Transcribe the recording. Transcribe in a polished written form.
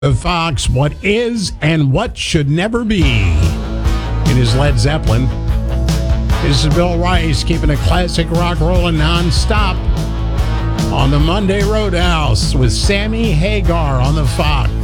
The Fox, what is and what should never be. It is Led Zeppelin. This is Bill Rice keeping a classic rock rolling nonstop on the Monday Roadhouse with Sammy Hagar on the Fox.